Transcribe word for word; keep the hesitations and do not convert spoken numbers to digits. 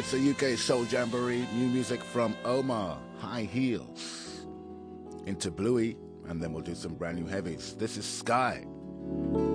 It's a U K Soul Jamboree, new music from Omar, High Heels, into Bluey, and then we'll do some brand new heavies. This is Sky.